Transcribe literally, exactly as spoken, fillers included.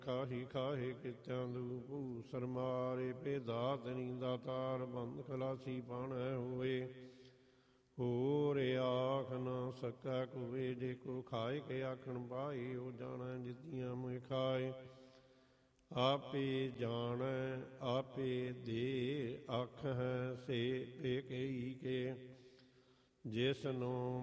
ਕਾਹੀ ਖਾਹੇ ਕਿਤਿਆਂ ਦੂਪੂ ਸਰਮਾਰੇ ਭੇਦਾਤ ਨੀ ਦਾਤਾਰ ਬੰਦ ਖਲਾਸੀ ਪਾਣੈ ਹੋਏ। ਹੋਰ ਆਖ ਨਾ ਸਕੈ ਕੋਏ, ਜੇ ਕੋ ਖਾਏ ਕੇ ਆਖਣ ਪਾਏ, ਉਹ ਜਾਣੈ ਜਿਤੀਆਂ ਮੁਇ ਖਾਏ। ਆਪੇ ਜਾਣੈ ਆਪੇ ਦੇ ਆਖਹਿ ਸੇ ਏਕਈ ਕੇ, ਜਿਸ ਨੂੰ